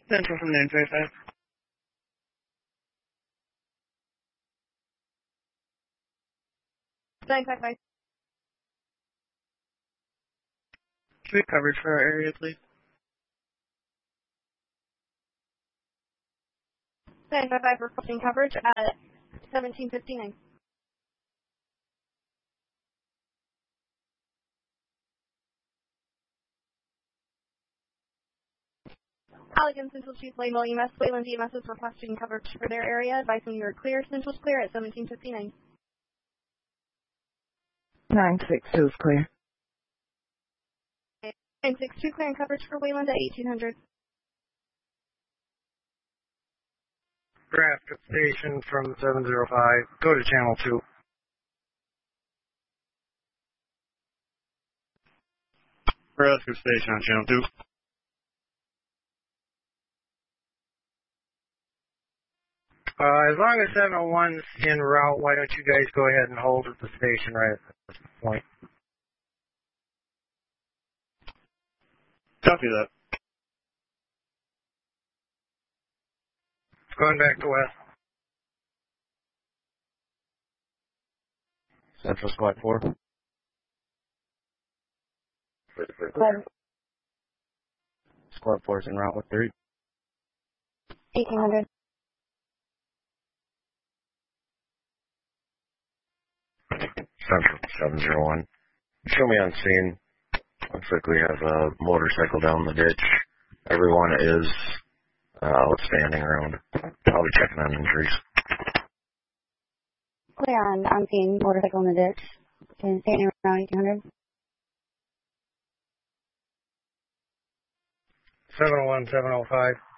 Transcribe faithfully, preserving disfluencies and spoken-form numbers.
Central from nine five five. nine five five. Street coverage for our area, please. nine five five requesting coverage at seventeen fifty-nine. Allegan Central Chief Label E M S. Wayland E M S is requesting coverage for their area. Advising you are clear. Central's clear at seventeen fifty-nine. nine six two is clear. nine six two clearing coverage for Wayland at eighteen hundred. Draft station from seven zero five. Go to channel two. Rescue station on channel two. Uh, as long as seven oh one's en route, why don't you guys go ahead and hold at the station right at this point? Copy that. Going back to west. Central Squad four. Eleven. Squad four is en route with three. eighteen hundred. Central seven zero one. Show me on scene. Looks like we have a motorcycle down the ditch. Everyone is uh, outstanding around. Probably checking on injuries. Clear on, on scene. Motorcycle in the ditch. Can stay around eighteen hundred. seven oh one, seven oh five.